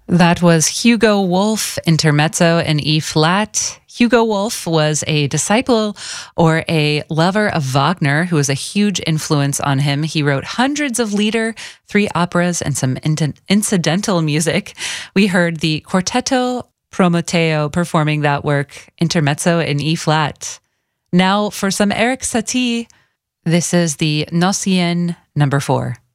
That was Hugo Wolf, Intermezzo in E flat. Hugo Wolf was a disciple or a lover of Wagner, who was a huge influence on him. He wrote hundreds of lieder, 3 operas, and some incidental music. We heard the Quartetto Prometeo performing that work, Intermezzo in E flat. Now for some Erik Satie, this is the Gnossienne number 4.